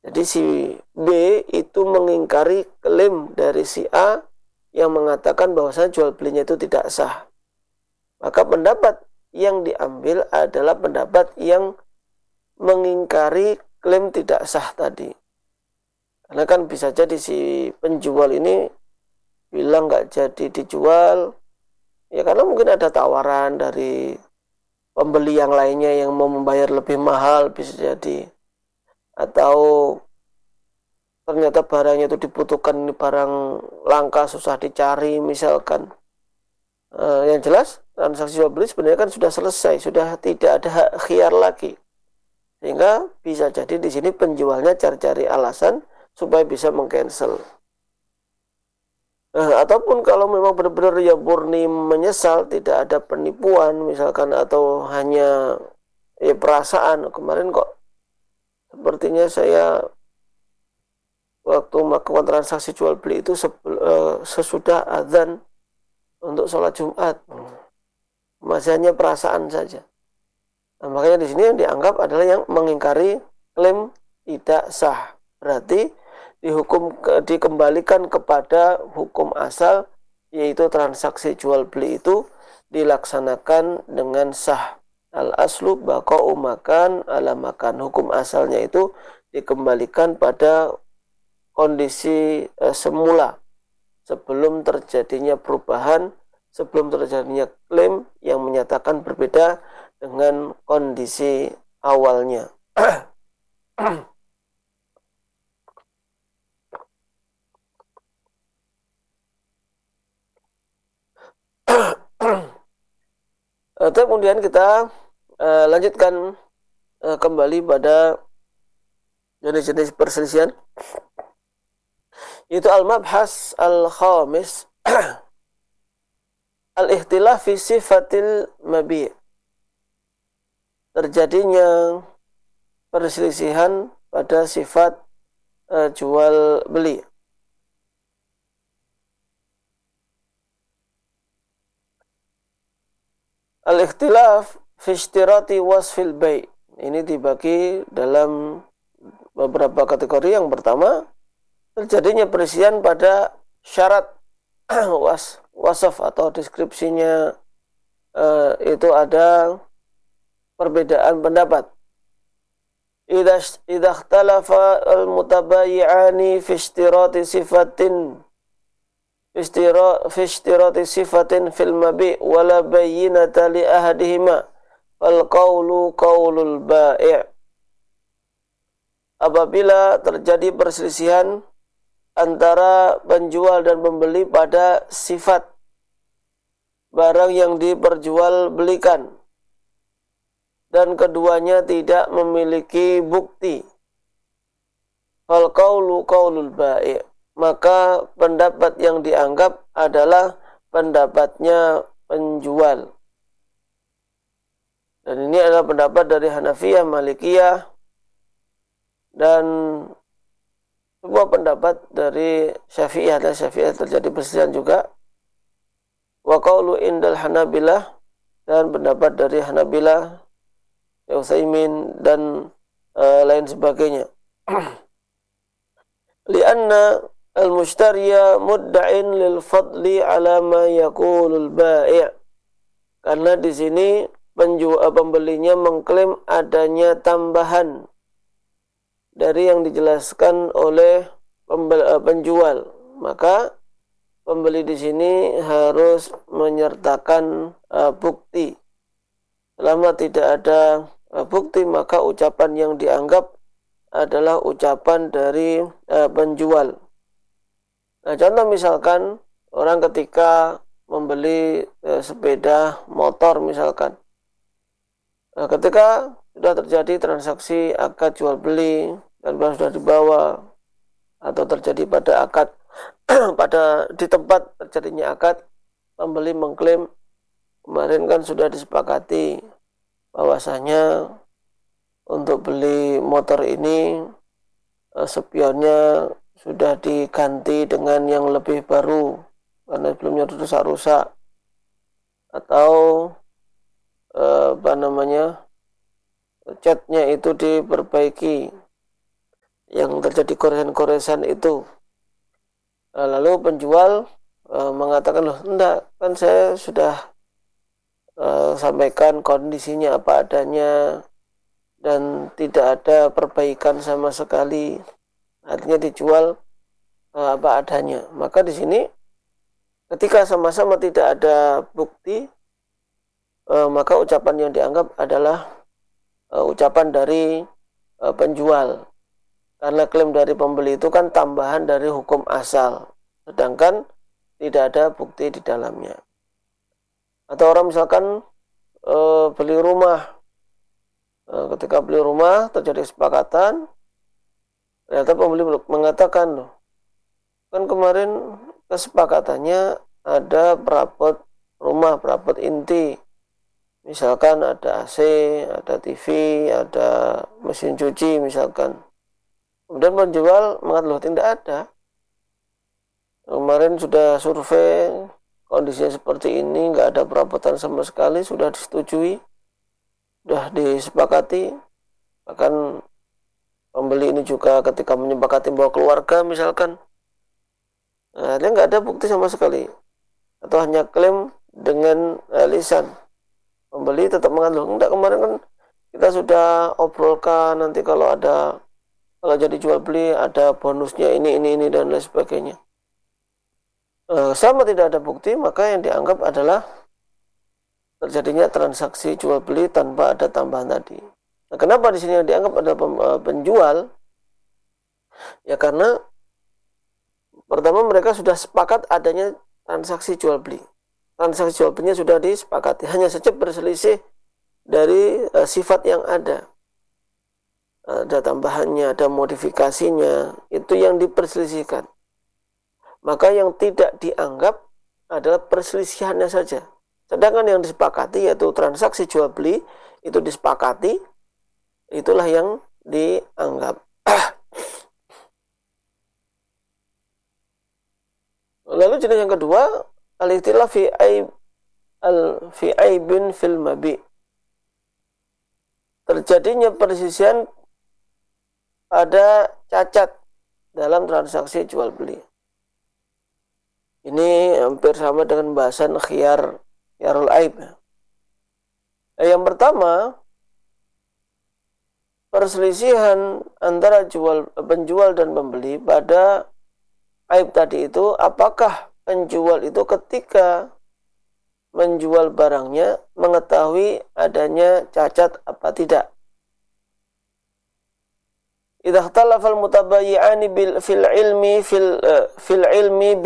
Jadi si B itu mengingkari klaim dari si A yang mengatakan bahwasanya jual belinya itu tidak sah. Maka pendapat yang diambil adalah pendapat yang mengingkari klaim tidak sah tadi. Karena kan bisa jadi si penjual ini bilang nggak jadi dijual, ya karena mungkin ada tawaran dari pembeli yang lainnya yang mau membayar lebih mahal, bisa jadi. Atau ternyata barangnya itu dibutuhkan, ini barang langka, susah dicari misalkan. Yang jelas transaksi jual beli sebenarnya kan sudah selesai, sudah tidak ada hak khiar lagi, sehingga bisa jadi di sini penjualnya cari-cari alasan supaya bisa mengcancel. Ataupun kalau memang benar-benar ya murni menyesal, tidak ada penipuan misalkan, atau hanya ya perasaan, kemarin kok sepertinya saya waktu melakukan transaksi jual beli itu sesudah azan untuk sholat Jumat, masih hanya perasaan saja. Nah, makanya di sini yang dianggap adalah yang mengingkari klaim tidak sah. Berarti dikembalikan kepada hukum asal, yaitu transaksi jual beli itu dilaksanakan dengan sah. Al-aslu baqa'u makan ala makan. Hukum asalnya itu dikembalikan pada kondisi semula, sebelum terjadinya perubahan, sebelum terjadinya klaim yang menyatakan berbeda dengan kondisi awalnya. Kemudian kita lanjutkan kembali pada jenis-jenis perselisihan. Itu al-mabhas al-khamis al-ikhtilaf fi sifatil mabi'. Terjadinya perselisihan pada sifat jual beli. Al-ikhtilaf fi ishtirati wasfil bai'. Ini dibagi dalam beberapa kategori. Yang pertama, terjadinya perselisihan pada syarat wasaf atau deskripsinya, itu ada perbedaan pendapat. Idza ikhtalafa al-mutabayyi'ani fi ishtirati sifatin fil mabi' wala bayyinata li ahadihima fal qawlu qawlul bai'. Apabila terjadi perselisihan antara penjual dan pembeli pada sifat barang yang diperjualbelikan dan keduanya tidak memiliki bukti, fal qawlu qawlul bai', maka pendapat yang dianggap adalah pendapatnya penjual. Dan ini adalah pendapat dari Hanafiyah, Malikiyah, dan sebuah pendapat dari Syafi'iyah. Dan Syafi'iyah terjadi perselisihan juga. Wa qawlu indal Hanabilah, dan pendapat dari Hanabilah, Utsaimin, dan lain sebagainya. Lianna al-mushtariya mudda'in lil fadli ala ma yaqulul bai'. Karena di sini pembelinya mengklaim adanya tambahan dari yang dijelaskan oleh penjual. Maka pembeli di sini harus menyertakan bukti. Selama tidak ada bukti, maka ucapan yang dianggap adalah ucapan dari penjual. Nah, contoh misalkan orang ketika membeli sepeda motor misalkan, ketika sudah terjadi transaksi akad jual beli dan barang sudah dibawa, atau terjadi pada akad di tempat terjadinya akad, pembeli mengklaim kemarin kan sudah disepakati bahwasanya untuk beli motor ini spionnya sudah diganti dengan yang lebih baru karena sebelumnya rusak-rusak, atau catnya itu diperbaiki. yang terjadi goresan-goresan itu. Lalu penjual mengatakan, loh enggak, kan saya sudah sampaikan kondisinya apa adanya dan tidak ada perbaikan sama sekali, artinya dijual apa adanya. Maka di sini ketika sama-sama tidak ada bukti, maka ucapan yang dianggap adalah ucapan dari penjual, karena klaim dari pembeli itu kan tambahan dari hukum asal, sedangkan tidak ada bukti di dalamnya. Atau orang misalkan beli rumah, ketika beli rumah terjadi kesepakatan, ternyata pembeli mengatakan, loh, kan kemarin kesepakatannya ada perabot rumah, perabot inti, misalkan ada AC, ada TV, ada mesin cuci misalkan. Kemudian penjual mengatakan, loh tidak ada, kemarin sudah survei, kondisinya seperti ini, nggak ada perabotan sama sekali, sudah disetujui, sudah disepakati. Bahkan pembeli ini juga ketika menyepakati bawa keluarga misalkan, nah, dia nggak ada bukti sama sekali, atau hanya klaim dengan lisan. Pembeli tetap mengatakan, enggak, kemarin kan kita sudah obrolkan, nanti kalau jadi jual beli ada bonusnya ini dan lain sebagainya. Sama tidak ada bukti, maka yang dianggap adalah terjadinya transaksi jual beli tanpa ada tambahan tadi. Nah, kenapa di sini yang dianggap adalah penjual? Ya karena pertama mereka sudah sepakat adanya transaksi jual beli. Transaksi jual belinya sudah disepakati, hanya saja berselisih dari sifat yang ada. Ada tambahannya, ada modifikasinya, itu yang diperselisihkan. Maka yang tidak dianggap adalah perselisihannya saja. Sedangkan yang disepakati, yaitu transaksi jual beli, itu disepakati, itulah yang dianggap. Lalu jenis yang kedua, al-ikhtilaf fi aibin fil mabi. Terjadinya perselisihan ada cacat dalam transaksi jual beli. Ini hampir sama dengan bahasan khiyarul aib. Yang pertama, perselisihan antara penjual dan pembeli pada aib tadi itu, apakah penjual itu ketika menjual barangnya mengetahui adanya cacat apa tidak. Idza ikhtalafa al-mutabayyi'ani fil ilmi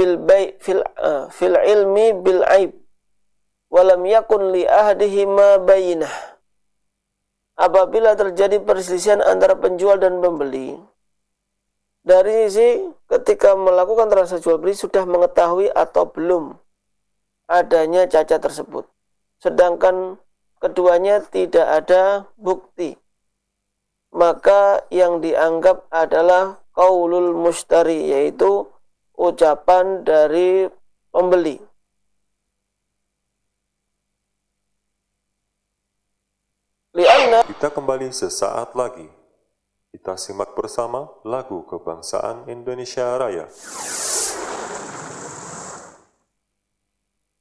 bil aib wa lam yakun li ahadihima bayyinah. Apabila terjadi perselisihan antara penjual dan pembeli, dari sisi ketika melakukan transaksi jual beli sudah mengetahui atau belum adanya cacat tersebut, sedangkan keduanya tidak ada bukti, maka yang dianggap adalah qaulul mushtari, yaitu ucapan dari pembeli. Kita kembali sesaat lagi. Kita simak bersama lagu kebangsaan Indonesia Raya.